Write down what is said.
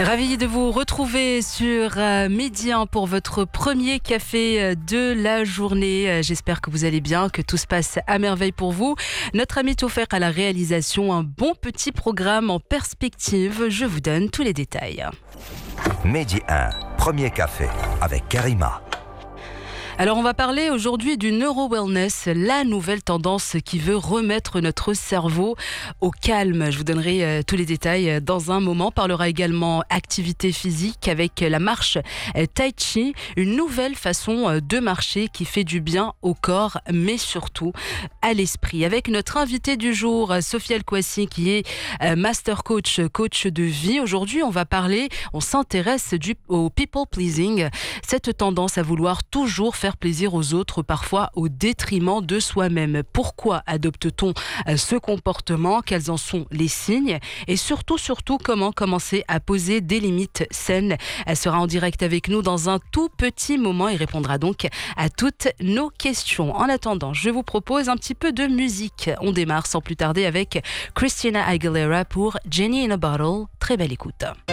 Ravi de vous retrouver sur Midi 1 pour votre premier café de la journée. J'espère que vous allez bien, que tout se passe à merveille pour vous. Notre ami Tofek à la réalisation, un bon petit programme en perspective. Je vous donne tous les détails. Midi 1, premier café avec Karima. Alors on va parler aujourd'hui du neuro-wellness, la nouvelle tendance qui veut remettre notre cerveau au calme. Je vous donnerai tous les détails dans un moment. On parlera également activité physique avec la marche Tai Chi, une nouvelle façon de marcher qui fait du bien au corps mais surtout à l'esprit. Avec notre invité du jour, Sophie El-Kouassi, qui est master coach de vie. Aujourd'hui on s'intéresse au people pleasing, cette tendance à vouloir toujours faire plaisir aux autres, parfois au détriment de soi-même. Pourquoi adopte-t-on ce comportement? Quels en sont les signes? Et surtout, comment commencer à poser des limites saines? Elle sera en direct avec nous dans un tout petit moment et répondra donc à toutes nos questions. En attendant, je vous propose un petit peu de musique. On démarre sans plus tarder avec Christina Aguilera pour Jenny in a Bottle. Très belle écoute.